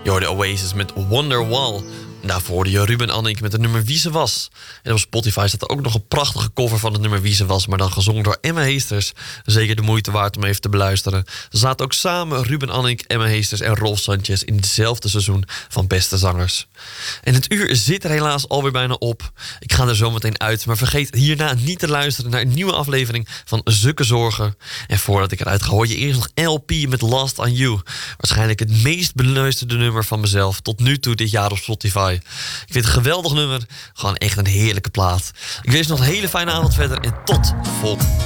Je hoorde Oasis met Wonderwall. En daarvoor hoorde je Ruben Annick met het nummer Wie Ze Was. En op Spotify staat er ook nog een prachtige cover van het nummer Wie Ze Was, maar dan gezongen door Emma Heesters. Zeker de moeite waard om even te beluisteren. Ze zaten ook samen, Ruben Annick, Emma Heesters en Rolf Sanchez, in hetzelfde seizoen van Beste Zangers. En het uur zit er helaas alweer bijna op. Ik ga er zo meteen uit, maar vergeet hierna niet te luisteren naar een nieuwe aflevering van Zukke Zorgen. En voordat ik eruit ga, hoor je eerst nog LP met Last on You. Waarschijnlijk het meest beluisterde nummer van mezelf tot nu toe dit jaar op Spotify. Ik vind het een geweldig nummer. Gewoon echt een heerlijke plaat. Ik wens je nog een hele fijne avond verder en tot volgende.